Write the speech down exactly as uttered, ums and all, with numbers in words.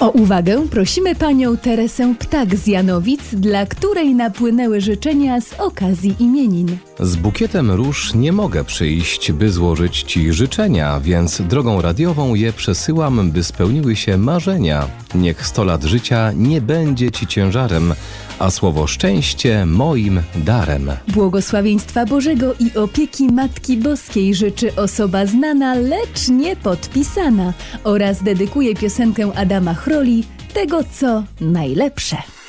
O uwagę prosimy panią Teresę Ptak z Janowic, dla której napłynęły życzenia z okazji imienin. Z bukietem róż nie mogę przyjść, by złożyć ci życzenia, więc drogą radiową je przesyłam, by spełniły się marzenia. Niech sto lat życia nie będzie ci ciężarem, a słowo szczęście moim darem. Błogosławieństwa Bożego i opieki Matki Boskiej życzy osoba znana, lecz nie podpisana, oraz dedykuje piosenkę Adama Chroli, Tego co najlepsze.